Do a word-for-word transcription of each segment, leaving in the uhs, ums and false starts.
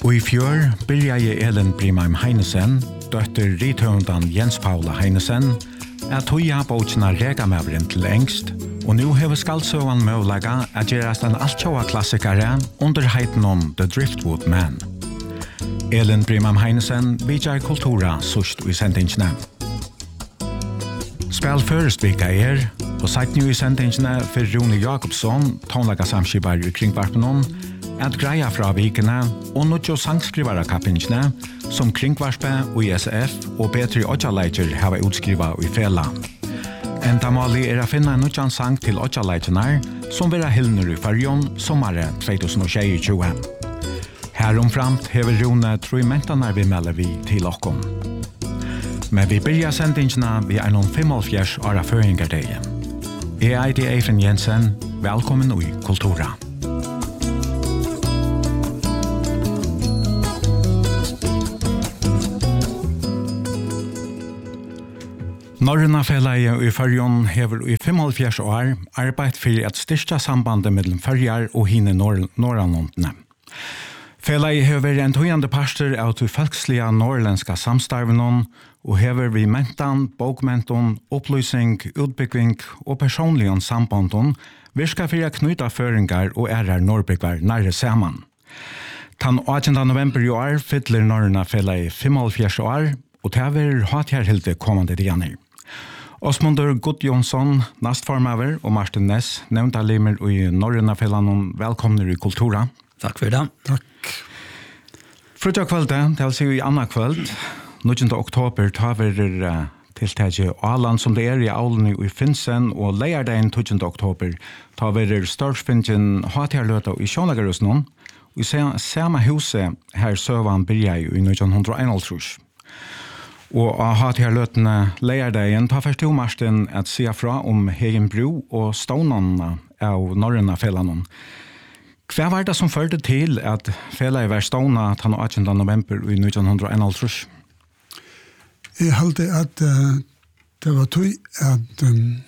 Og i fjør byrja Elin Brimheim Heinesen, døtter rithøvendan Jens Paula Heinesen, er tøya bøtjena regamævren til engst, og nu hever skaldsøvan møvlaga at gjerast en altkjåa klassikare under heiten om The Driftwood Man. Elin Brimheim Heinesen vidjar kultura sust i sendingsne. Spel førestvika er, og seit nu i sendingsne for Rune Jakobsson, tonlaga samskibar i kringvarpenon, at greia fra vikene og nødjo sangskrivare kappingsne som Kringvarspe og I S F og Petri Odja-leiter hava utskriva i fela. Enda måli er a finna en nødjan sang til Odja-leiternar som vera hilner i farjon sommare tjuetusen tjue. Heromframt hever Rune tru mentanar vi melder vi til okkom. Men vi byrja sendingsna vi er noen femoghalvfjerds åra føringardeie. Jeg er Eidi Eifen Jensen, velkommen i Kultura. Norrøna Felaget i Førjon hever i femoghalvfjerds år arbeid for at styrka sambandet mellom Førjar og hine norrannondene. Felaget hever en tøyande parster av til folkslige norrländska samstarvenon og hever vi mentan, bokmenton, opplysning, utbygging og personlige sambandon virka for å knyta føringar og ærer norrbygvar nærre saman. Den åttende november i år fyller Norrøna Felaget femoghalvfjerds år og det er hatjærhilde kommande dianer. Osmundur Gudjonsson, nastformaver, og Martin Ness, nevnta limer i Norrøna Felanon, velkomner i Kultura. Takk for det. Takk. Frutja kvölde, det vil si i anna kvöld, nittjende oktober, tar vi uh, tiltaget Åland som det er i Aulen i Finsen, og leierdeien tjuende oktober, tar vi størstfinnjen hatjærløta i Sjånagarusnon, og i samme huset her søvan byrja i nittenhundraenogtrus. Og av hatt her løtene leierdeien tar først til Martin at sia fra om Hegen Bro og stånene av Norrøna Felanon. Hva var det som førte til at Felaget var stånet den åttende november i nittenhundraenogtrus? Jeg halte at uh, det var tog at um,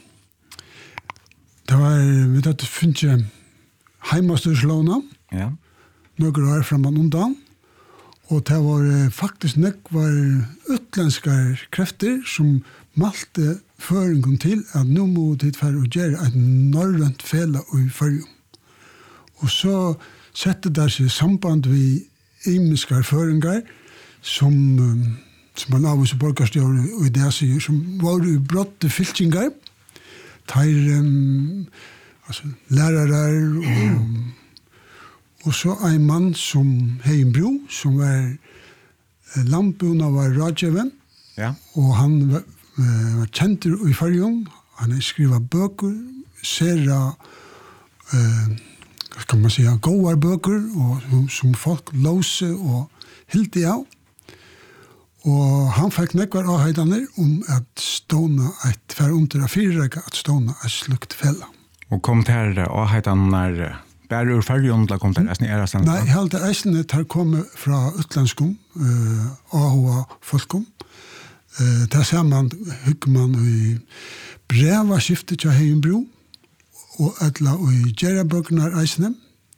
det var vi tatt funnet heimastyrslovene, ja. Noen år framan undan, og det var faktisk nok var utländska krefter som malte føringen til at nå må det være å gjøre et norrønt fela i Førjum. Og så sette det seg samband ved imiske føringer som, som man av oss borgerstjør og i det sier, som var i brotte fylkingar, der um, altså, lærere og Og så en mann som Hegen Bro, som var landbona var rådgjeven, ja. Og han var, uh, var kjent i Førjum. Han har skrivet bøker, sera, uh, hva kan man si, gode bøker, og, som, som folk låse og hilde av. Og han fikk nekvar avheidene om at stående et færre under av fyrreika, at stående et slukt fella. Og kom til avheidene Bär ur Førjon la kom til eisen i ærasen? Nei, helt er eisen tar komme fra utlandskom, uh, A H A-folkom. Uh, der ser man, hygger man i breva skiftet til Hegen Bro, og etla i Gjerabøkene er eisen.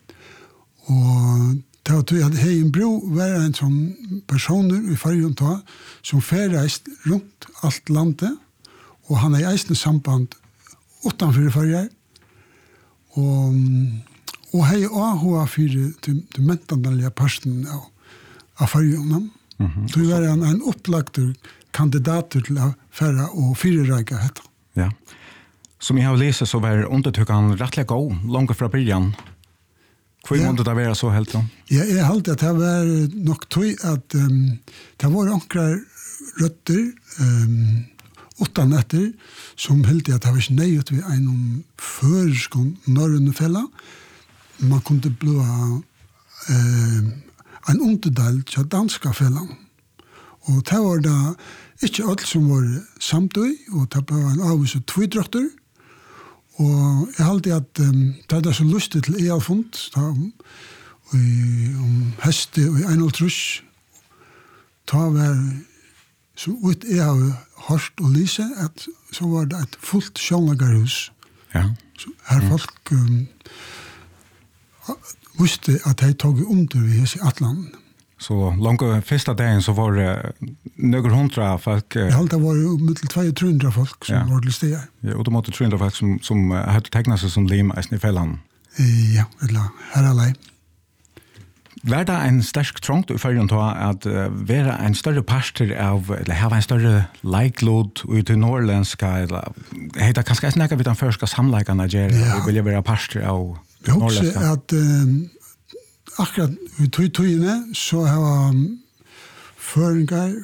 Og det var til at Hegen Bro var en sånn personer i Førjon ta, som ferreist rundt alt landet, og han er eisen samband utanfor Førjar. Og Og hei A-hoa fyrir til, til mentandalige parsten av, av Førjona. Mm-hmm. Du var en, en opplagtur kandidater til å færa og fyrirreika hetta. Ja. Som jeg har lest så var undertøkkan rettelig god, langt fra byrjan. Hvor ja. Måtte det være så helt da? Ja, jeg halte at det var nok tøy at um, det var ankrar røtter um, utan etter som heldte at det var ikke nøyut ved en føreskon norrønne fella. Man kunde blåa eh, en underdel til danska fellan. Og det var da ikke alt som var samtøy, og det var en avvis og tvidrøkter. Og jeg halte at um, det er så lustig til e-alfund, da om, om heste og einoltrus, da var så ut jeg har hørt og lyse, at så var det et fullt sjånlagerhus. Ja. Så her folk um, visste at de tog under ved hese Atlanten. Så långt första dagen så var det några hundra folk. Jag hållde var ju mittel två och trehundra folk som var till steg. Ja, och de hade trehundra folk som som hade tecknat sig som lim i fällan. Ja, eller här alla. Var det en stark trångt i förrän då att uh, vara en större pastor av eller ha en större like-load ut i norrländska eller heter kanske snacka vid den första samläggan Nigeria och vill vara pastor av norrländska. Jag att um, akkurat i tog-togene så har um, föringar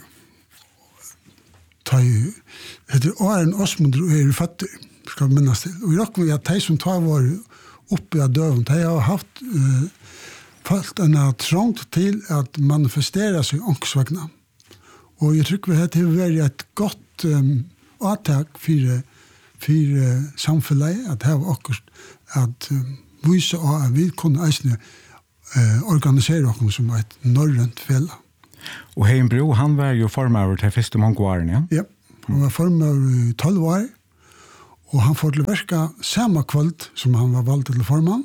ta ju heter Åren Osmund är fattig ska minnas till. Och jag kommer att de som tar var uppe av döven, de har haft uh, fast en har trångt till att manifestera sig ångsvagna. Och jag tycker att det har varit ett gott um, attack för, för samhället att ha också att um, visa att vi kunde uh, organisera oss som ett norrönt fälla. Och Heimbro, han var ju formöver till första många åren, ja? Ja, han var formöver i tolv år. Och han får till verka samma kväll som han var vald till forman.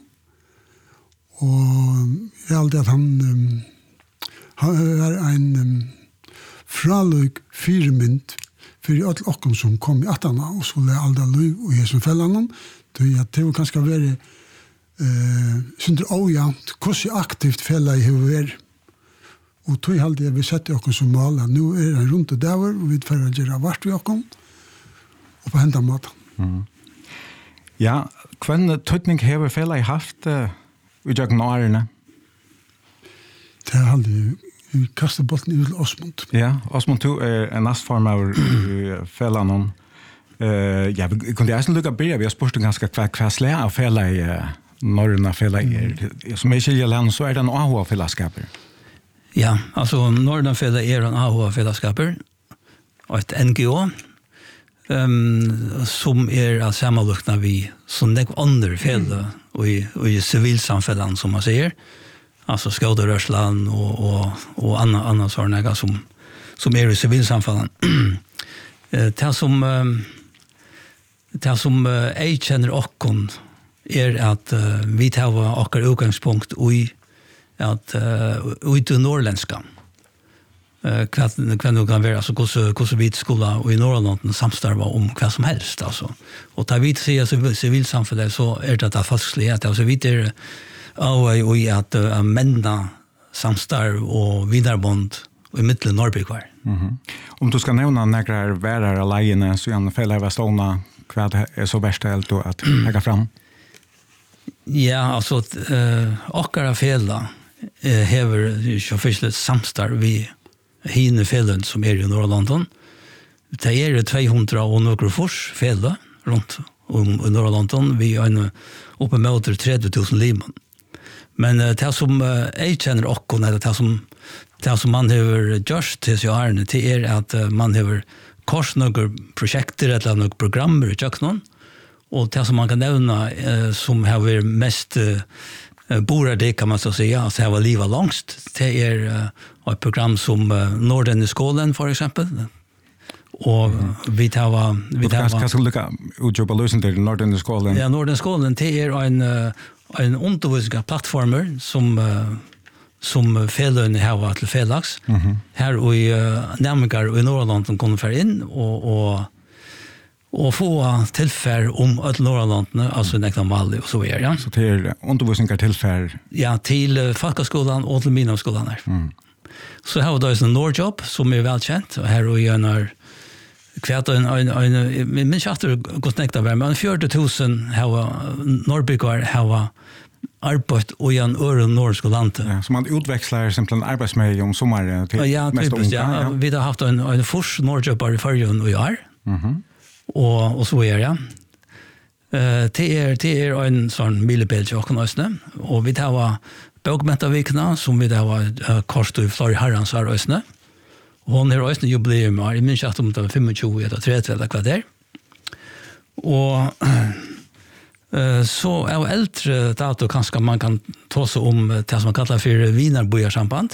Og jeg alltid at han um, han er en um, fraløg firmynd for alle åkken som kom i attana og skulle aldri løy og i som fellan det var kanskje være uh, synder åjant hvordan aktivt fella i hever vært og tog alltid vi sette åkken som mål at nå er han rundt og døver og vi får gjøre vart vi åkken og på hendan måten. Mm. Ja, hva tøytning hever fella i haft uh... Vi jag närne. Det hade ju kastat bollen ut Osmund. Ja, Osmund tog är en nästform av fällan hon. Eh ja, vi kunde ju lucka börja vi har spurt ganska kvar kvarslä av fälla i norrna fälla i som är skilja land så är det en A H fällaskaper. Ja, alltså norrna fälla är en A H fällaskaper och ett N G O. Um, som är att sammanlukna vi som det andra fälla och i, och i civilsamhällen som man säger. Alltså skåderörsland och, och, och andra, andra sådana som, som är i civilsamhällen. Det som det som jag känner åkken är att uh, vi tar åker utgångspunkt i att uh, ut i norrländska. Uh, kvann det kan være, altså hvordan vi skola og i Norrland samstarva om hva som helst, altså. Og da vi sier civilsamfunnet, så er det da faktisk at altså, vi er av i at uh, mennene samstarv og viderebånd og i middelen Norrbygvar. Mm-hmm. Om du skal nevne några værer av leiene, så gjerne fælder jeg stående, hva er så verst helt at legge fram? Ja, altså, uh, akkara fælder uh, hever jo først samstarv vi hine fällen som är i Norrlanden. Det är tvåhundra och några fors fälla runt om i Norrlanden. Vi är en uppe mot trettio tusen limon. Men det som jag känner också när det som det som man har gjort till sig är det är att man har kors några projekt eller några program i Jackson och det som man kan nämna som har varit mest bor det kan man så säga att det var livet långst det är uh, ett program som uh, Norden i skolan för exempel och mm. vi tar vi tar kan ska lucka utjobba lösen till Norden i skolan. Ja, Norden i skolan det är en uh, en undervisningsplattform som uh, som fällen har till fällax. Mm-hmm. Här och i uh, nämligen i Norrland som kommer för in och och och få tillfär om att Norrlandene, alltså nekna Mali och så är ja. Så till undervisningar tillfär? Ja, till Falkaskolan och till Minavskolan här. Mm. Så här var det en Norrjobb som är välkänt och här och gör kvart en en en men chatter gått nekta vem men fyrtio tusen har Norrbyggar har arbetat och i en öron Norrskolan. Ja, så man utväxlar simpelt en arbetsmiljö om sommar till ja, mest typiskt, ja, ja. Vi har haft en en fors Norrjobbar i förrjun och i år. Mhm. Och och så är det. Eh det är det är en sån milepel jag kan ösna och vi tar bokmentavikna som vi har kost i Florida Harrans är ösna. Hon är ösna jubileum i min chatt om det tjugofem eller trettio eller vad det är. Och eh så är äldre dator kanske man kan ta sig om det som man kallar för Wienerbojarsamband.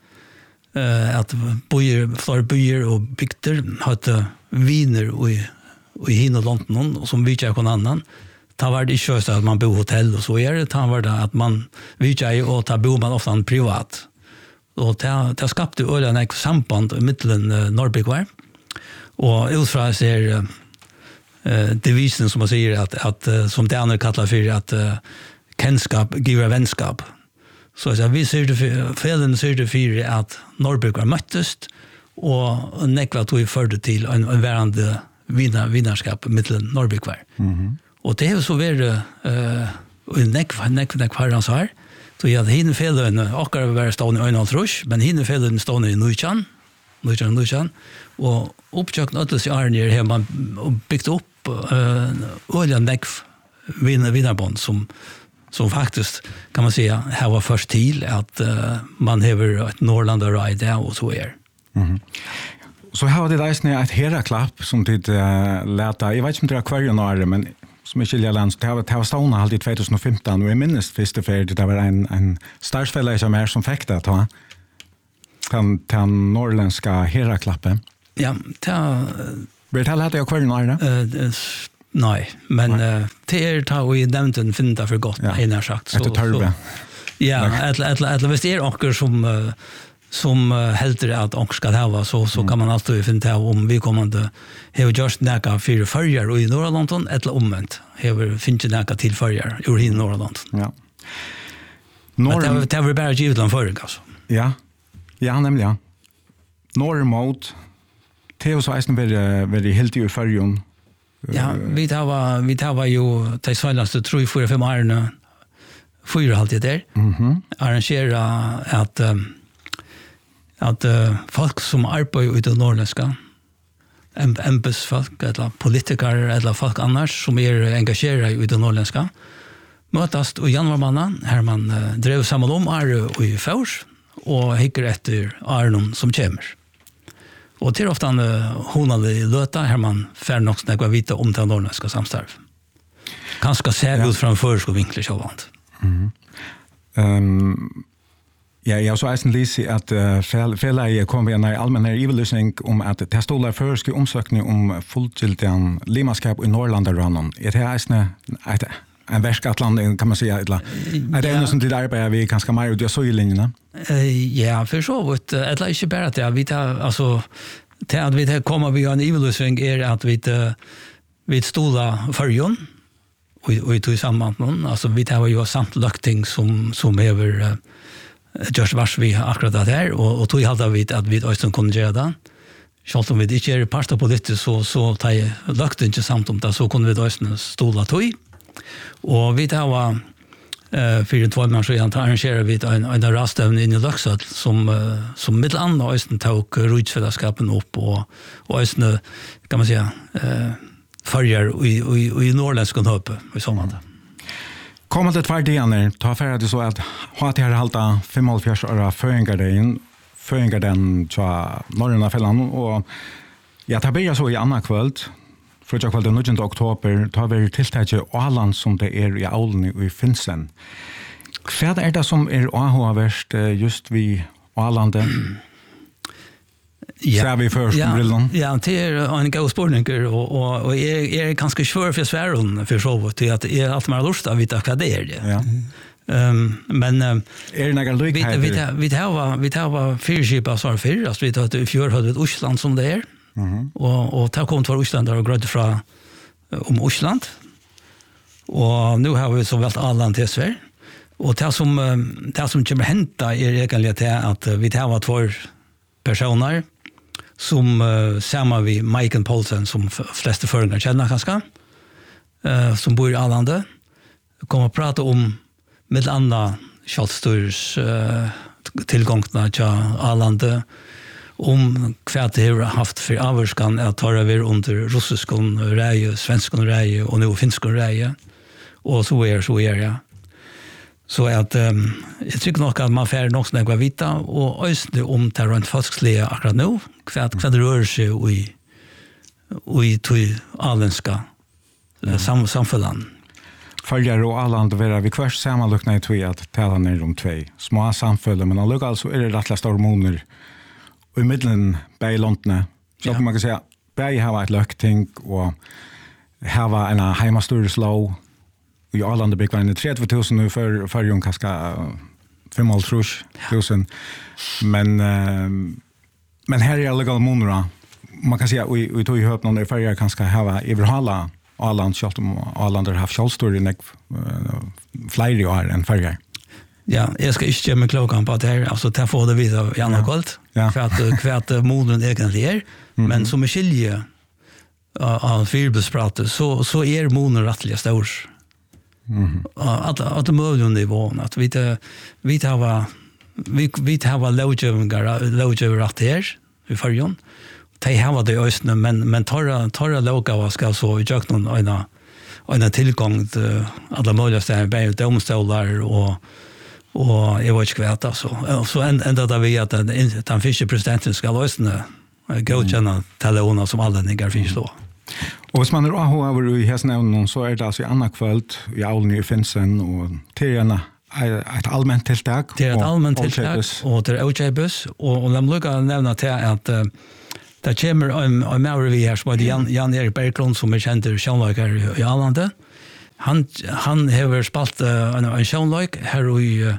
Eh att bojer Florida bojer och bygder hade viner och och i hina London och som vi inte kan annan. Ta var det så att man bor hotell och så är det ta var det att man vi inte och ta bor man ofta privat. og det har skapt det øyne en samband i middelen uh, Norrbygvar, og utfra ser uh, devisen som man sier, at, at, uh, som det andre kallar for at uh, kennskap giver vennskap. Så jeg, vi ser det for, felen ser det for at Norrbygvar møttest, og nekva tog i førde til en, en værende vinnar, vinnarskap middelen Norrbygvar. Mhm. Og det er jo så vært uh, nekva, nekva, nekva herrens her, så jeg hadde hine felene, akkurat var stående i øynene trus, men hine felene stående i Nujjan, Nujjan og Nujjan, og opptjøkken ødels i Arnir har man byggt opp uh, øyne nekv vinnarbånd som, som faktisk, kan man säga, här var först till att uh, man har ett Norrlanda ride och så är. Mhm. Så har det där ett Heraklapp som det uh, läta. Jag vet inte om det är kvarjon år, men som är skilja land, det har det har stått alltid tjugo femton och i minst första för det var en en startspelare som är som fick det ta. Den den norrländska Heraklappen. Ja, ta Vet jag hade jag kvarjon år. Eh nej, men uh, det är ta vi nämnt en finta för gott Ja. innan sagt så. Efter törve. Ja, eller eller eller visst är onkel som uh, som uh, helter att onkel ska ha så så mm. kan man alltid finna om vi kommer att ha just näka för förjar i Norrland eller omvänt. Har finns det näka till förjar i Norrland. Ja. Norr det var bara givet den förr alltså. Ja. Ja, nämligen. Norrmot. Theo så är det väldigt helt i förjon. Ja, vi tar vi tar ju till senaste tror jag för fem år fyra alltid där. Mhm. Arrangera att um, att uh, folk som arbetar ute i norrländska ämbetsfolk eller politiker eller folk annars som är engagerade ute i norrländska mötas i januari månad här man uh, drev samman om är i Fors och hickar efter Arnon som kommer. Och till ofta uh, honade löta här man fär nog snägga vita om det norrländska samstarv. Kanske se Ja. ut framför och vinkla så vant. Mhm. Ehm Ja, jag så är lise att uh, fel fel kom vi en allmän evaluering om att det stolar förske omsökning om fullgiltiga limaskap i Norrland och Rannon. Det här är ett en västskatland kan man säga eller. Är det något som det där på vi ganska mer ut så i linjerna? Eh ja, för så vet det är inte bara att jag vet alltså till att vi kommer vi en evaluering är att vi vi stolar förjon och och i samband med alltså vi har ju samt lukting som som över uh, just vars vi akkurat det här och och tog halta vid att vi också kunde göra det. Självt om vi inte är parta på det så så tar jag lukten inte samt om det så kunde vi också stola tog. Och vi tar var eh för två månader sedan arrangerade vi en en rastavn in i Laxat som uh, som mitteland och östen tog rutsfällskapen upp och och östen kan man säga eh förjar i i i norrländska uppe i sommar. Kommer det två dagar ta för det så att ha det här halta femhundra år föringar det in föringar den så norrna fällan och ja tar börja så i andra kväll för jag kväll den nionde oktober tar vi tilltag Åland som det är i Aulen i Finsen. Vad är det som är avhåvärst just vid Åland? Ja, ser vi först ja, brillen. Ja, det är en god spårning och och och är är ganska svår för sväron för så till att är allt mer lust att veta vad det är det. Ja. Ehm men um, är det några vi likheter? vi vi har vi har fyrskip alltså för att vi tar i fjör hade ett Island som det är. Mhm. Och och ta kom till Island och gröt från om Island. Och nu har vi så väl alla till Sverige. Och det som det som kommer hända är egentligen det att vi har två personer som uh, samma vi Michael Paulsen som flesta föreningar känner kanske uh, som bor i Arlanda kommer att prata om med andra självstyrs uh, tillgångarna till Arlanda om vad det har haft för avskan att ta över under russiskon reje, svenskon reje och nu finskon reje och så är så är ja. Så att um, jag tycker nog att man får nog snägga vita och ösne om det runt folksliga akkurat nu kvart kvart rör sig i i till allenska mm. sam samfällan. Följer och Åland vara vi kvar samma lukna i två att tala ner om två små samfällen men alltså alltså är det rättla stora månader och i mitten Beilontne så kan man kan säga Berg har ett lukting och här var en hemmastorslå i Åland bygger en trettio tusen nu för för ju kanske fem och tusen. Men uh, men här är legal monora. Man kan säga vi vi tog ju hört någon där färger kanske ha överhala Arland skalt om Arland har haft skallstor i nek flera år än färger. Ja, jag ska inte ge mig klockan på att det här, alltså det får det vidare i andra kvalt, ja. för att kvärt moden egentligen är, mm. men som är skilje av fyrbespratet så, så är moden rättliga stor. Mm. Att, att det möjliga nivån, att vi inte vi har vi, vi har lovgivningar, lovgivningar rätt här i färgen. De har det i östene, men, men torra, torra lovgivningar ska så i köknen ena en tillgång till alla möjliga ställen, både domstolar och och jag vet inte vad det så så ända där vi att den fiske presidenten ska lösna godkänna telefoner som alla nigar finns då. Och hvis man är över i hästnävnen så är det alltså i andra kvällt i Aulny i Finsen och till en ett allmänt tilltag. Det är ett allmänt tilltag och det är O J-buss och de lukar nämna till att det kommer en, en mer vi här som är Jan, Jan Erik Berglund som är känd i Sjönlökar i Arlanda. Han han har spalt uh, en, en sjönlök här i uh,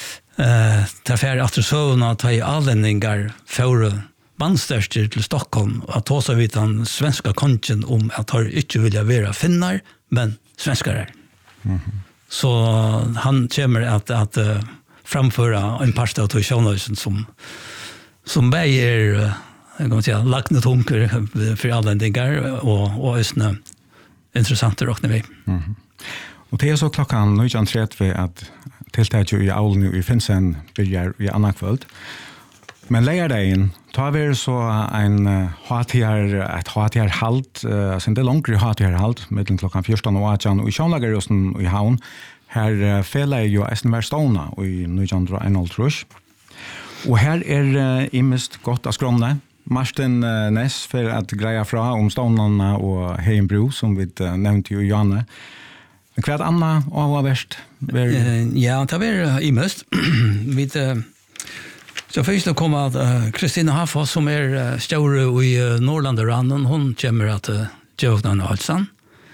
ta färd efter sövna att ta i allänningar för bandstörster till Stockholm att ta sig vid den svenska konchen om att har inte vilja vara finnar men svenskar är. Mm-hmm. Så han kommer att att uh, framföra en pasta till sjönlösen som som bäger uh, jag kan säga lackna tunker för allänningar och och ösnö intressant att räkna med. Mm. Och det är så klockan nitton trettio att tilltaget i Aulny i Finsen börjar i annan kväll. Men lärdagen tar vi så en H T R ett H T R halt alltså inte långt H T R halt mellan klockan fjorton och arton och i Sjönlagerrosen i Havn här fäller ju Estenvärstona och i nitton trettio. Och här är imest gott att skråna. Martin Ness för att greja fra om stånarna och Heimbro som vi nämnde ju Janne. Men kvart Anna och vad värst? Ja, det var i mest. Vi så först då kommer att Kristina Haffas som är stor i Norrlanderanden, hon kommer att Jövnan och Halsan.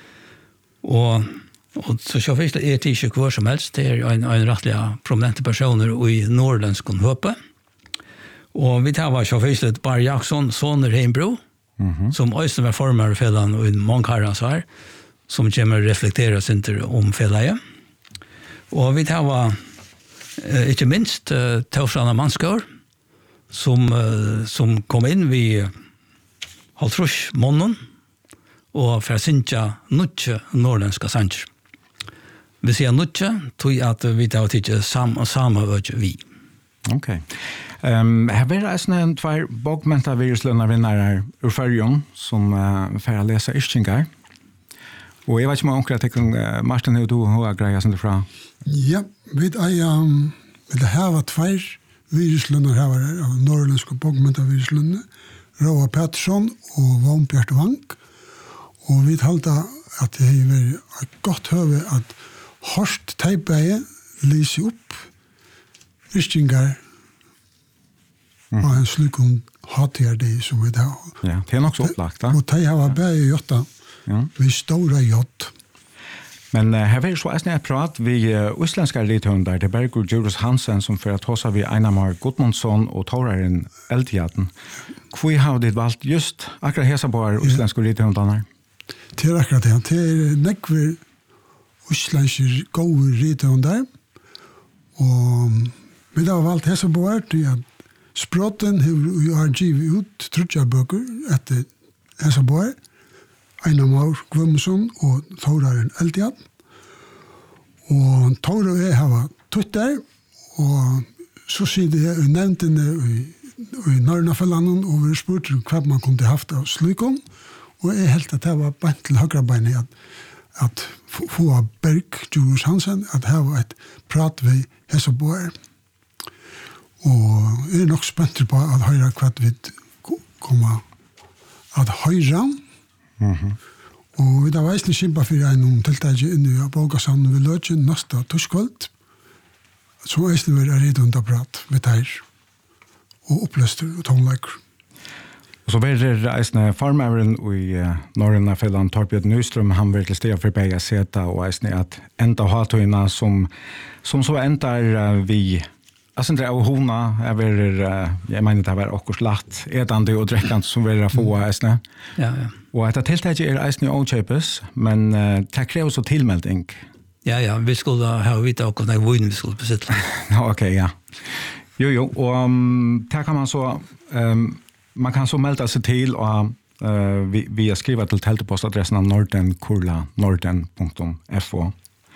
Och och så så först är det inte kvar som helst, det är en en rättliga prominenta personer i norrländskon hoppe. Och vi tar var så först Bar Jackson soner Heimbro mm-hmm. som också var formar fällan och många så här som kommer reflektera sig om fällaje. Och vi tar var eh, inte minst eh, Torsana Manskor som eh, som kom in vid Haltrush Monnen och för synja nutche norrländska sanch. Vi ser nutche tog att vi tar till sam samma vart vi. Okej. Ehm har vi alltså en två bokmenta viruslöna vinnare ur Färjön som uh, för att läsa Ischingar. Och jag vet inte om jag tänker Martin hur du har grejer sen ifrån. Ja, vid I um med det här var två viruslöna här var av norrländska bokmenta viruslöna. Roa Pettersson och Vampjert Vank. Och vi halta att det är ett gott höve att Horst Teipeje lyser upp Ischingar. Mm. Och en slukon hatar det som vi där. Ja, det är också upplagt. Och det har bäge jotta. Ja. Vi stora jott. Men uh, här vill så är det prat vi uh, utländska lithundar det Bergur Julius Hansen som för att hosa vi Einarmar Gudmundsson och Toraren Eldjaten. Kvui har det valt just akkurat hesa på utländska lithundarna. Det är akkurat det. Det är nekver utländska goda lithundar. Och vi har valt hesa på att Sprotten har givet ut trutja bøker etter hessa bøker, Einarmar Gudmundsson og Toraren Eldjad. Og Tore og jeg har Twitter, og så sier det i nevntene i, i Norrnafellanden, og vi har spurt hva man kunne haft av slukon, og jeg helt at det var bant til høyrebeinet at, at få av Berg, Julius Hansen, at det var et prat ved hessa bøker. Og jeg er nok spent på at høyre hva vi kommer at høyre. Mm-hmm. Og vi da veisende kjempa for en om tiltaget inne i Bågassanden ved Løtjen neste torskvalt, som veisende vil er redd under prat med teir og oppløster og tonleiker. Og så vil det eisende farmæveren i uh, Norrøna Felland Torbjørn Nystrøm, han vil til stedet for begge seta og eisende at enda hatøyna som, som så endar uh, vi alltså det är hona är jag menar det var också slatt ätande och drickande som vill få äsna. Ja, ja. Och att tilltaget är äsna ochapes, men det krävs så tillmelding. Ja, ja, vi skulle ha vita och när vin vi skulle besitta. Ja, okej, ja. Jo, jo, och um, där kan man så um, man kan så melda sig till och uh, vi vi har skrivit till teltepostadressen norden norden punkt f o.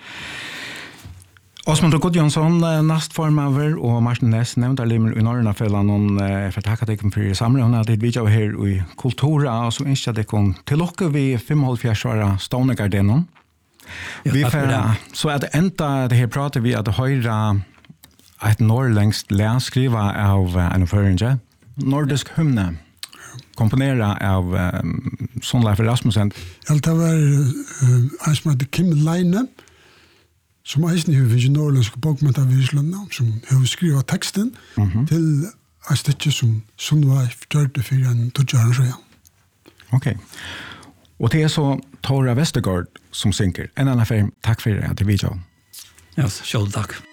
Osmund Gudjonsson, nastformaver og Martin Ness, nevnte limer i Norrøna fjellan og for takk at jeg kom for samle. Hun hadde et video her i Kultura, og så ønsker jeg kom til dere vi femoghalvfjerds-åra Stone Gardenen. Vi får, så er det enda det her prater vi at høyre et norrlengst lærskriva av en føringe, nordisk hymne, komponera av um, Sonleif Rasmussen. Ja, det var uh, en som heter Kim Leine, som eisen har finnes i norrlandske bokmenta Virslanda, som har skrivet teksten mm-hmm. til en stykke som Sundveif gjørte for en tøtjaren seg. Ok. Og det er så Tora Vestergaard som synker. En annen film, takk for det, til video. Ja, selv takk.